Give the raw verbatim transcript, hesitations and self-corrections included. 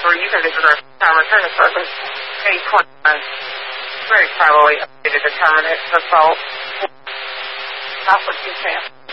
or you can visit our time return service, eight twenty-nine. Very probably a determinate assault. Not what you can.